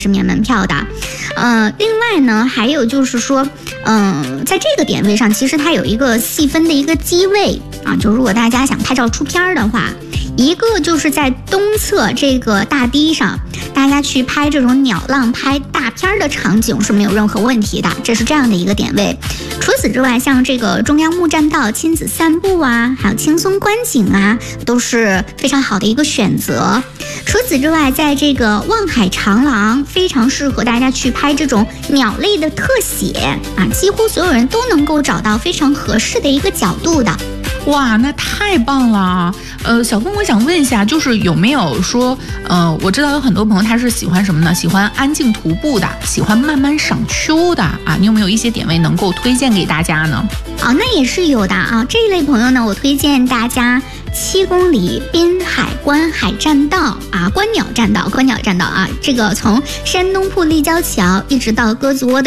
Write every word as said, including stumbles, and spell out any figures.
是免门票的。呃，另外呢，还有就是说，嗯、呃，在这个点位上，其实它有一个细分的一个机位啊，就如果大家想拍照出片的话，一个就是在东侧这个大堤上，大家去拍这种鸟浪、拍大片的场景是没有任何问题的，这是这样的一个点位。除此之外，像这个中央木栈道亲子散步啊，还有轻松观景啊，都是非常好的一个选择。除此之外，在这个望海长廊非常适合大家去拍这种鸟类的特写啊，几乎所有人都能够找到非常合适的一个角度的。 哇，那太棒了！呃，小峰，我想问一下，就是有没有说，呃，我知道有很多朋友他是喜欢什么呢？喜欢安静徒步的，喜欢慢慢赏秋的啊，你有没有一些点位能够推荐给大家呢？ 啊，那也是有的啊。这一类朋友呢，我推荐大家七公里滨海观海栈道啊，观鸟栈道，观鸟栈道啊，这个从山东铺立交桥一直到鸽子窝的